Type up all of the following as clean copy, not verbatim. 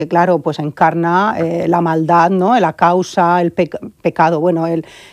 que claro, pues encarna la maldad, ¿no? La causa, el pecado, bueno,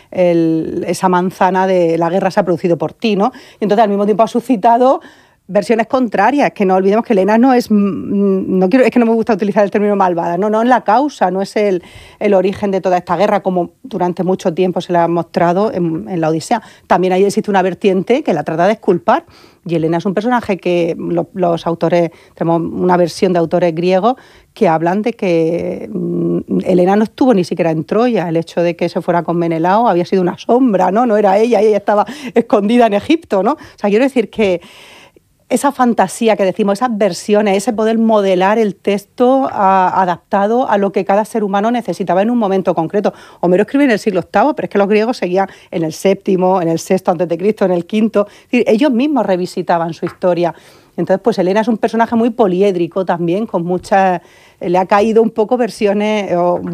esa manzana de la guerra se ha producido por ti, ¿no? Y entonces al mismo tiempo ha suscitado versiones contrarias, que no olvidemos que Elena no es, es que no me gusta utilizar el término malvada, no es la causa, no es el origen de toda esta guerra, como durante mucho tiempo se le ha mostrado en la Odisea. También ahí existe una vertiente que la trata de exculpar, y Elena es un personaje que los autores, tenemos una versión de autores griegos que hablan de que Elena no estuvo ni siquiera en Troya, el hecho de que se fuera con Menelao había sido una sombra, no era ella estaba escondida en Egipto, ¿no? O sea, quiero decir que esa fantasía que decimos, esas versiones, ese poder modelar el texto adaptado a lo que cada ser humano necesitaba en un momento concreto. Homero escribe en el siglo VIII, pero es que los griegos seguían en el VII, en el VI antes de Cristo, en el V. Es decir, ellos mismos revisitaban su historia. Entonces, pues Elena es un personaje muy poliédrico también, con muchas... Le ha caído un poco versiones,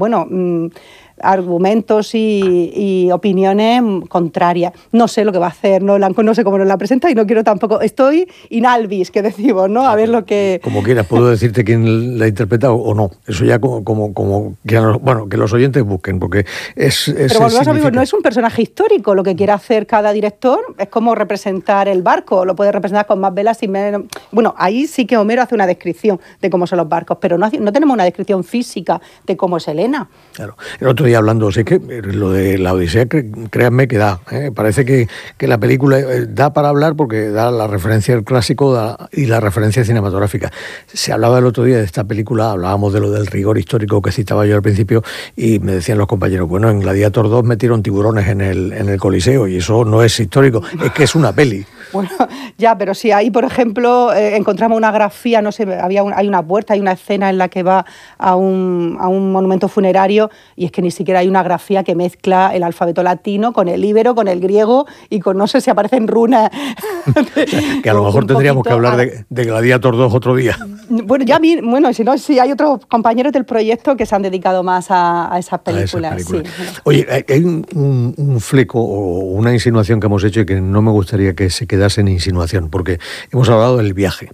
argumentos y opiniones contrarias. No sé lo que va a hacer, no sé cómo nos la presenta y no quiero tampoco... Estoy in albis, que decimos, ¿no? A ver lo que... Como quieras, puedo decirte quién la interpreta o no. Eso ya como quieran, bueno, que los oyentes busquen, porque es... Pero volvemos a ver, no es un personaje histórico. Lo que quiere hacer cada director es como representar el barco. Lo puede representar con más velas y menos... Bueno, ahí sí que Homero hace una descripción de cómo son los barcos, pero no tenemos una descripción física de cómo es Elena. Claro. El otro día hablando, sé que lo de la Odisea, créanme que da. Parece que la película da para hablar porque da la referencia al clásico y la referencia cinematográfica. Se hablaba el otro día de esta película, hablábamos de lo del rigor histórico que citaba yo al principio y me decían los compañeros, bueno, en Gladiator 2 metieron tiburones en el Coliseo y eso no es histórico, es que es una peli. Bueno, ya, pero si ahí, por ejemplo, encontramos una grafía, no sé, hay una puerta, hay una escena en la que va a un monumento funerario y es que ni siquiera hay una grafía que mezcla el alfabeto latino con el íbero, con el griego y con, no sé si aparecen runas. Que a lo mejor tendríamos que hablar de Gladiator 2 otro día. Bueno, si hay otros compañeros del proyecto que se han dedicado más a esas películas. Sí. Oye, hay un fleco o una insinuación que hemos hecho y que no me gustaría que se quedase en insinuación, porque hemos hablado del viaje.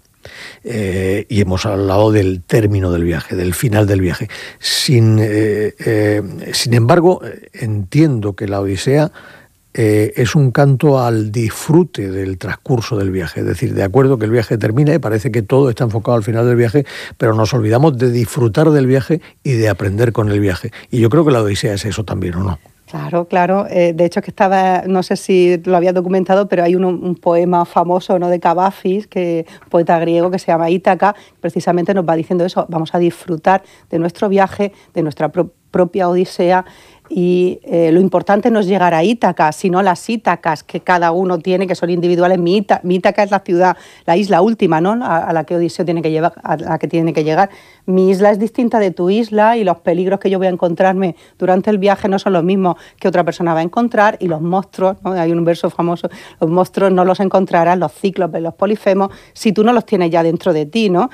Y hemos hablado del término del viaje, del final del viaje. Sin embargo, entiendo que la Odisea es un canto al disfrute del transcurso del viaje. Es decir, de acuerdo que el viaje termina y parece que todo está enfocado al final del viaje, pero nos olvidamos de disfrutar del viaje y de aprender con el viaje. Y yo creo que la Odisea es eso también, ¿o no? Claro. De hecho, que estaba, no sé si lo había documentado, pero hay un poema famoso, ¿no?, de Cavafis, poeta griego, que se llama Ítaca, precisamente nos va diciendo eso, vamos a disfrutar de nuestro viaje, de nuestra propia Odisea, y lo importante no es llegar a Ítaca, sino las Ítacas que cada uno tiene, que son individuales. Mi Ítaca es la ciudad, la isla última, ¿no?, a la que Odiseo tiene que llevar, a la que tiene que llegar. Mi isla es distinta de tu isla y los peligros que yo voy a encontrarme durante el viaje no son los mismos que otra persona va a encontrar, y los monstruos, ¿no?, hay un verso famoso, los monstruos no los encontrarás, los cíclopes, los polifemos, si tú no los tienes ya dentro de ti, ¿no?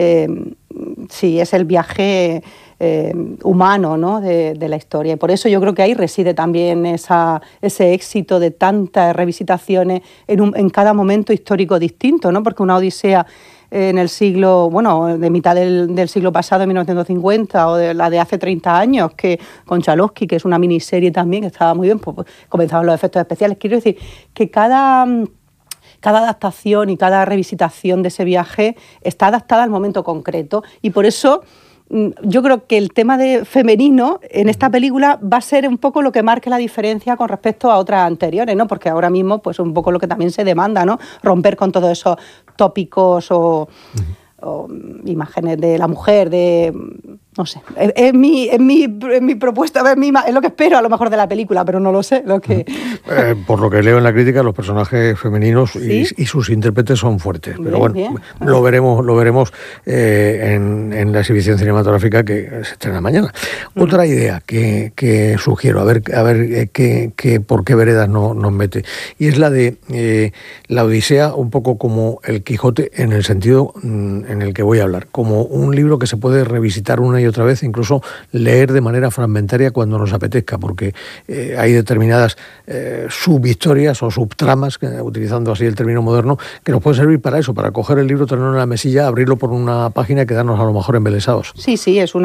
Sí, es el viaje humano, ¿no?, de la historia. Y por eso yo creo que ahí reside también ese éxito de tantas revisitaciones en cada momento histórico distinto, ¿no? Porque una Odisea en el siglo, de mitad del siglo pasado, en 1950, o de la de hace 30 años, que con Chalosky, que es una miniserie también, que estaba muy bien, pues comenzaban los efectos especiales. Quiero decir que cada adaptación y cada revisitación de ese viaje está adaptada al momento concreto, y por eso yo creo que el tema de femenino en esta película va a ser un poco lo que marque la diferencia con respecto a otras anteriores, ¿no? Porque ahora mismo, pues un poco lo que también se demanda, ¿no? Romper con todos esos tópicos o imágenes de la mujer, no sé, es mi propuesta, es lo que espero a lo mejor de la película, pero no lo sé. Por lo que leo en la crítica, los personajes femeninos, ¿sí?, y sus intérpretes son fuertes, pero bien. Lo veremos en la exhibición cinematográfica que se estrena mañana. Otra idea que sugiero, a ver por qué veredas nos mete, y es la de la Odisea un poco como el Quijote, en el sentido en el que voy a hablar, como un libro que se puede revisitar una y y otra vez, incluso leer de manera fragmentaria cuando nos apetezca, porque hay determinadas subhistorias o subtramas, utilizando así el término moderno, que nos pueden servir para eso, para coger el libro, tenerlo en la mesilla, abrirlo por una página y quedarnos a lo mejor embelesados. Sí, es una